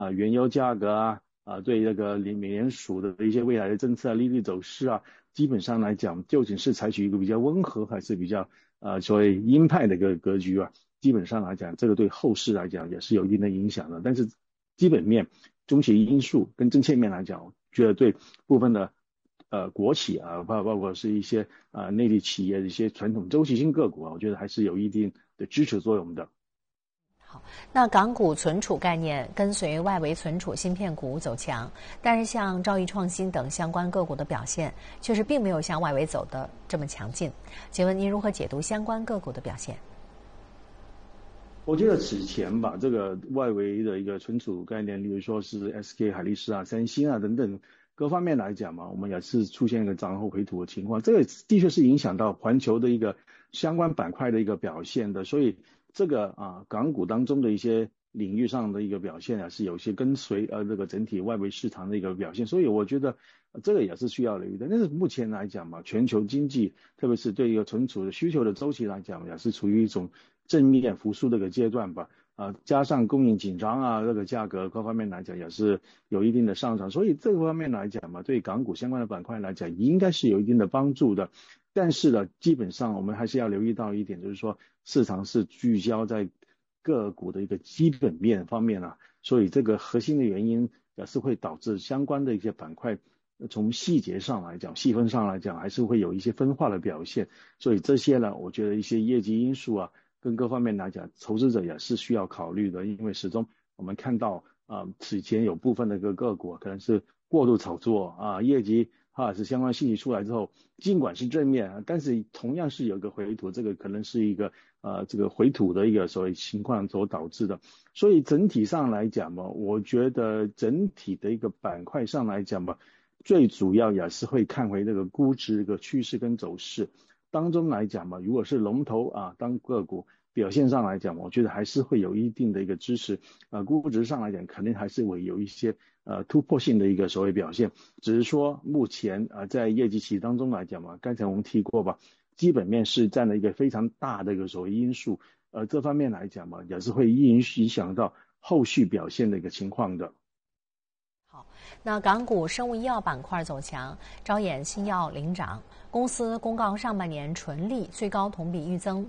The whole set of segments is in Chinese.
原油价格对这个美联储的一些未来的政策利率走势基本上来讲，究竟是采取一个比较温和还是比较所谓鹰派的一个格局基本上来讲，这个对后市来讲也是有一定的影响的。但是基本面、中期因素跟政策面来讲，我觉得对部分的国企包括是一些内地企业的一些传统周期性个股我觉得还是有一定的支持作用的。 好，那港股存储概念跟随外围存储芯片股走强，但是像兆易创新等相关个股的表现却是并没有像外围走的这么强劲。请问您如何解读相关个股的表现？ 我觉得此前吧，这个外围的一个存储概念，例如说是 SK 海力士三星等等各方面来讲嘛，我们也是出现一个涨后回吐的情况，这个的确是影响到环球的一个相关板块的一个表现的，所以这个港股当中的一些领域上的一个表现是有些跟随这个整体外围市场的一个表现，所以我觉得这个也是需要留意的。但是目前来讲嘛，全球经济特别是对一个存储的需求的周期来讲，也是处于一种正面复苏的一个阶段吧。加上供应紧张这个价格各方面来讲也是有一定的上涨，所以这个方面来讲嘛，对港股相关的板块来讲应该是有一定的帮助的。但是呢，基本上我们还是要留意到一点，就是说市场是聚焦在个股的一个基本面方面所以这个核心的原因也是会导致相关的一些板块从细节上来讲、细分上来讲，还是会有一些分化的表现。所以这些呢，我觉得一些业绩因素跟各方面来讲，投资者也是需要考虑的，因为始终我们看到此前有部分的个股可能是过度炒作业绩或者是相关信息出来之后，尽管是正面但是同样是有一个回吐，这个可能是一个这个回吐的一个所谓情况所导致的。所以整体上来讲嘛，我觉得整体的一个板块上来讲吧，最主要也是会看回这个估值的趋势跟走势。当中来讲嘛，如果是龙头当个股表现上来讲，我觉得还是会有一定的一个支持估值上来讲，肯定还是会有一些突破性的一个所谓表现。只是说目前在业绩期当中来讲嘛，刚才我们提过吧，基本面是占了一个非常大的一个所谓因素，这方面来讲嘛，也是会影响到后续表现的一个情况的。 好，那港股生物医药板块走强，招衍新药领涨。公司公告上半年纯利最高同比预增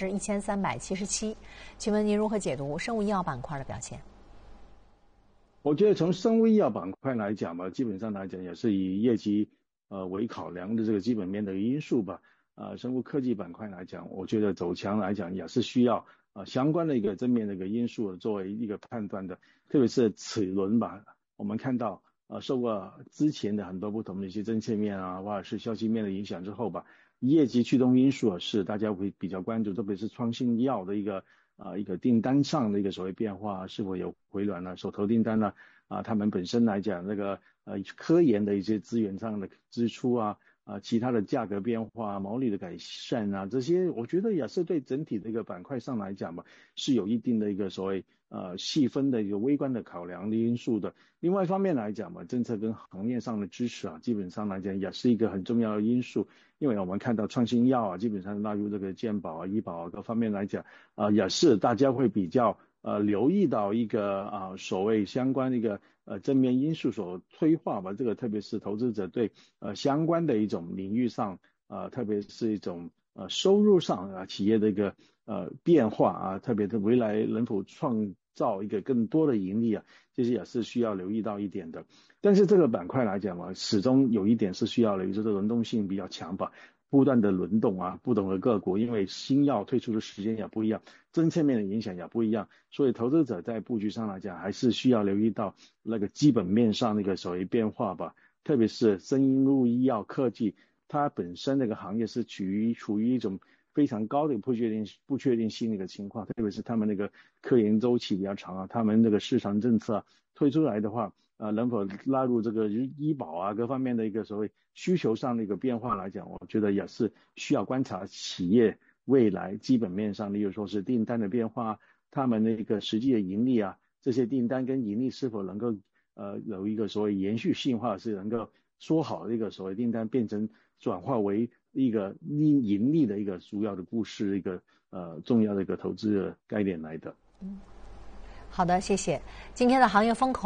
1377%，请问您如何解读生物医药板块的表现？ 我觉得从生物医药板块来讲嘛，基本上来讲也是以业绩为考量的这个基本面的因素吧。生物科技板块来讲，我觉得走强来讲也是需要相关的一个正面的一个因素作为一个判断的，特别是此轮吧，我们看到受过之前的很多不同的一些政策面或者是消息面的影响之后吧，业绩驱动因素是大家会比较关注，特别是创新药的一个订单上的一个所谓变化是否有回暖手头订单他们本身来讲那个科研的一些资源上的支出其他的价格变化、毛利的改善这些我觉得也是对整体的一个板块上来讲吧，是有一定的一个所谓细分的一个微观的考量的因素的。另外一方面来讲嘛，政策跟行业上的支持基本上来讲也是一个很重要的因素，因为我们看到创新药基本上纳入这个健保医保各方面来讲也是大家会比较留意到一个所谓相关的一个正面因素所催化吧，这个特别是投资者对相关的一种领域上特别是一种收入上企业的一个变化特别是未来能否创造一个更多的盈利这些也是需要留意到一点的。但是这个板块来讲嘛，始终有一点是需要留意，就是轮动性比较强吧，不断的轮动不同的个股，因为新药推出的时间也不一样，政策面的影响也不一样，所以投资者在布局上来讲，还是需要留意到那个基本面上那个所谓变化吧。特别是生物医药科技，它本身那个行业是处于一种非常高的不确定性的一个情况，特别是他们那个科研周期比较长他们那个市场政策推出来的话能否纳入这个医保各方面的一个所谓需求上的一个变化来讲，我觉得也是需要观察企业未来基本面上，例如说是订单的变化，他们的一个实际的盈利这些订单跟盈利是否能够有一个所谓延续性，或者是能够说好一个所谓订单变成转化为一个盈利的一个主要的故事，一个重要的一个投资的概念来的。 好的，谢谢。今天的行业风口。